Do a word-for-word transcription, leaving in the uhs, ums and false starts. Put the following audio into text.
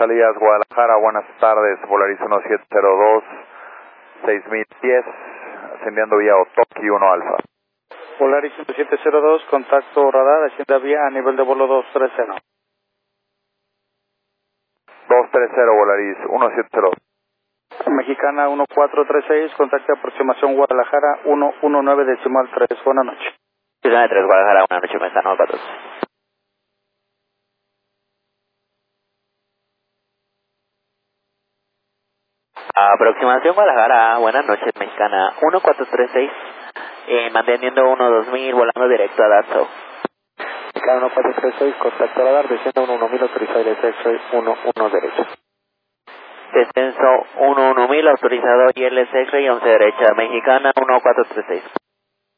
salidas Guadalajara, buenas tardes, Volaris uno siete cero dos, seis mil diez, ascendiendo vía Otoki uno Alfa. Volaris uno siete cero dos, contacto radar, ascienda vía a nivel de vuelo dos tres cero. dos tres cero, Volaris uno siete cero. Mexicana uno cuatro tres seis, contacto de aproximación Guadalajara uno uno nueve decimal tres, buenas noches. Ciudad tres Guadalajara, buenas noches, Mexicana cuatro. Aproximación Guadalajara, buenas noches, Mexicana uno cuatro tres seis, eh, manteniendo uno dos mil, volando directo a Dato. Mexicana uno cuatro tres seis, contacto radar, desciendo uno uno mil, autorizado I L S X-Ray uno uno derecho. Descenso uno uno mil, autorizado I L S X-Ray once derecha, Mexicana uno cuatro tres seis.